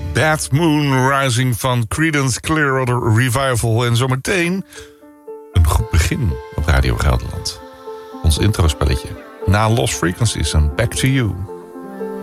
Bad Moon Rising van Creedence Clearwater Revival. En zometeen een goed begin op Radio Gelderland. Ons introspelletje. Na Lost Frequencies en Back to You.